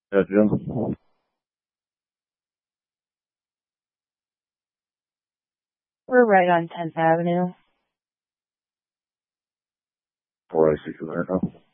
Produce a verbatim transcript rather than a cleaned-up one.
Yeah, Jim. We're right on tenth Avenue. four I six America.